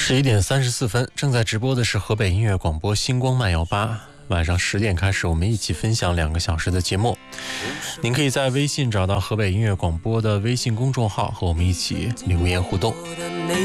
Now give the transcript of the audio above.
11点34分，正在直播的是河北音乐广播星光漫游吧。晚上10点开始，我们一起分享2个小时的节目。您可以在微信找到河北音乐广播的微信公众号，和我们一起留言互动。